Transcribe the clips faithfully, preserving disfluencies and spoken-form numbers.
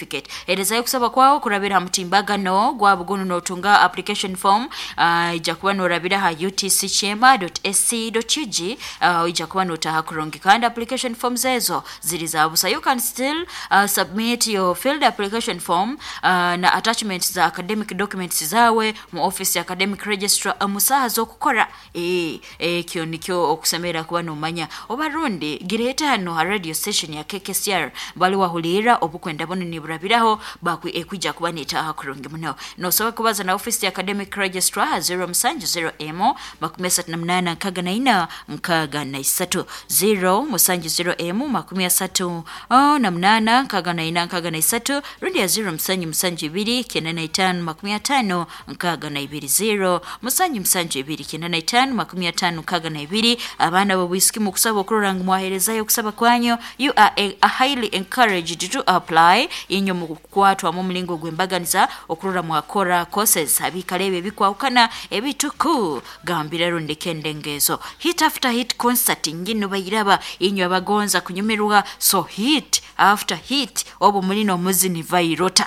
certificate. Erezayo kusaba kwao kurabira mutimbagano gwa bugono notunga application form uh, ijakuba norabira ha u t c chema dot s c dot u g uh, ijakuba notaha kurongeka and application forms ezo ziri za busa. You can still uh, submit your filled application form uh, na attachments za academic documents zawe mu office ya academic registrar amusaha zo kukora eh eh kyo nikyo okusemera kuba no manya obarundi gireta hano ha radio station ya K K C R bali wahulira obukwenda bono ni burabiraho bakwi ekwijja kuba nitaha kurungi muno no so kubaza na office ya academic registrar zero musanju zero emo makumi asatu na munana nkaga na ina nkaga na isatu zero musanju zero emo makumi asatu oh, na munana nkaga na ina nkaga na isatu rundi ya zero musanju musanju ibiri kenda na itanu makumi atano nkaga na ibiri zero musanju musanju ibiri kenda na itanu makumi atano nkaga na ibiri abana bo whisky mu kusaba okuranga mwaherezayo kusaba kwanyo. You are a, a highly encouraged to apply inyo mu kwatwa mu mlingo gwembaganiza okurura mwakora courses abikalebe bikwawukana ebituku gambira rundi kendengezo hit after hit concert ngino bayiraba inyo abagonza kunyumirwa so hit after hit obo mulino muzini vairota.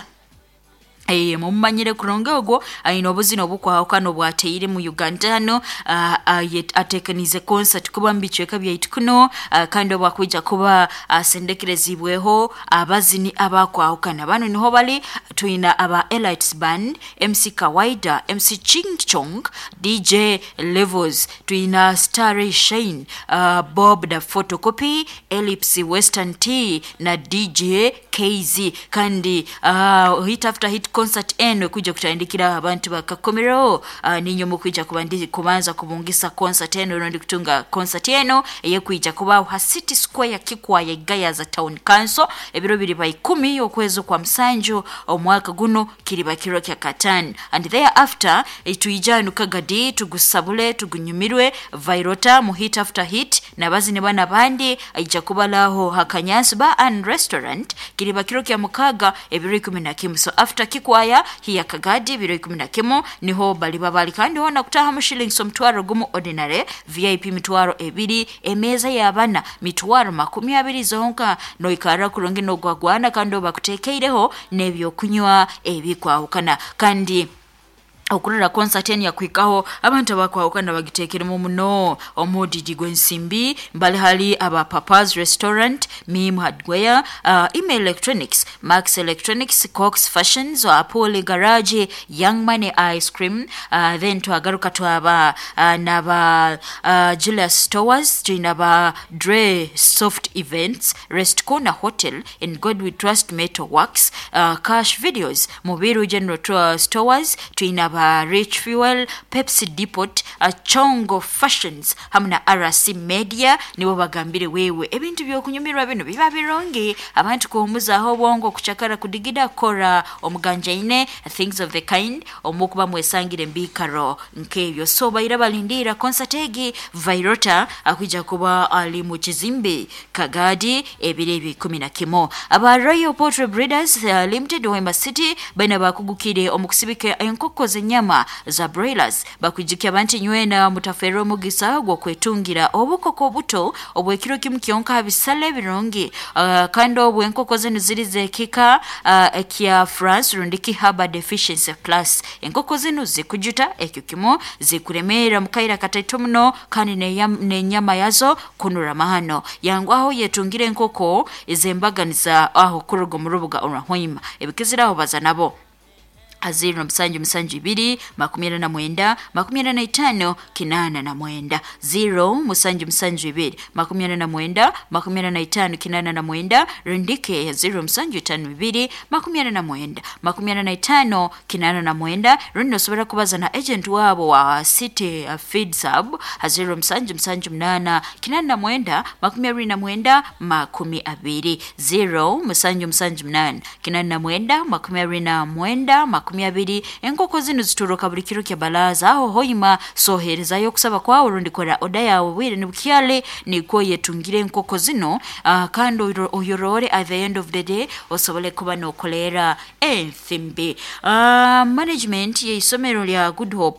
Eh mumanyire kuronge ogwo ayino obuzino obukwawukana obwateire mu Uganda no uh, uh, atekanize concert kuba mbichweka byayitukuno uh, kandi obwakuja kuba uh, sendekerezibweho abazini abakwawukana bano niho bali tuina aba Elites Band, M C Kawaida, M C Ching Chong, D J Levels, tuina Starry Shine, uh, Bob the Photocopy, Ellipse Western T na D J K Z kandi uh, hit after hit concert eno kuja kutandikira abantu bakakomero uh, ninyo mukwijja kubandi kubanza kubungisa concert eno rondi kutunga concert eno eye kuija kuba ha City Square kikwa ya Gaya za Town Council ebiro biri by kumi okwezo kwa msanjo omwaka guno kiriba kiro kya Katani and thereafter etuijanu kagadi tugusabule tugunyumirwe Vairota mu hit after hit na bazine bana bandi aija kubalaho hakanyasba and restaurant kiriba kiro kya mukaga ebiro kumi na kimwe. So after kikwaya hiya kagadi biro kumi na kimwe niho bali babali kandi wana kutaha mu shillings omtwaro gumu ordinary V I P mitwaro ebiri emeza yabana mitwaro makumi abiri zonka no ikara kuronge no gwagwana kandi bakutekeireho nebyo kunywa ebikwawukana kandi okurira concert ya kwikaho abantu abakwawukana bagitekiremo muno omudidi gwensimbi mbali hali aba Papa's Restaurant, Mim Hardware, uh, Email Electronics, Max Electronics, Cox Fashions, Apollo Garage, Young Money Ice Cream, uh, then to agaruka to aba uh, naba uh, Julius Stores, Jinaba Dre Soft Events, Rest Corner Hotel, and God We Trust Metal Works, uh, Cash Videos, Mobiru General Stores, Jinaba Rich Fuel, Pepsi Depot, a Chongo Fashions, hamna R C Media, nibo bagambire wewe ebintu byokunyumirwa bino biba bironge abantu komuza aho bongo kuchakara kudigida kora omuganja ine things of the kind omukuba mwesangire mbikaro nkebyo so bayira balindira concertegi Vairota akwijja kuba ali mu Kizimbe Kagadi ebire kumi na kimwe. Aba Royal Poultry Breeders uh, Limited Wema City bana bakugukire omukusibike enkoko nyama za broilers bakujikia banti nywena mutafero mugisa gwo kwetungira obukoko buto obwekiro kimu kyonka bisale birongi uh, kando obwenkoko zenu zirize kika uh, ekia France rundiki haba deficiency plus enkoko zenu zikujuta ekyo kimo zikuremera mukaira kataito muno kandi ne, ne nyama yazo kunura mahano yangwaho yetungire enkoko izembaganiza aho kurugo mu rubuga orahwima ebikiziraho bazanabo aziro msanju msanju ibiri makumi na mwenda makumi na itano kinana na mwenda zero msanju msanju ibiri makumi na mwenda makumi na itano kinana na mwenda rundike ya zero msanju tano ibiri makumi na mwenda makumi na itano kinana na mwenda rundo sobera kubaza na agent wabo wa City uh, Feed Sub aziro msanju msanju mnana kinana na mwenda makumi na mwenda makumi abiri zero msanju msanju mnana kinana na mwenda makumi na mwenda makumi abiri enkoko zinu zituruka buli kiro kya balaza aho hoima sohereza yo kusaba kwa urundi kora oda yawe wire ni bukyale ni ko yetungire enkoko zino uh, kando oyorore at the end of the day osobole kuba no kolera enthimbi uh, management ye isomero lya Good Hope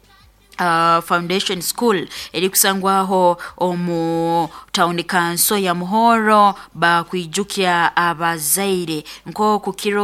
Uh, Foundation School eri kusangwaho omu town council ya Muhoro ba kwijukya abazaire nko kukiro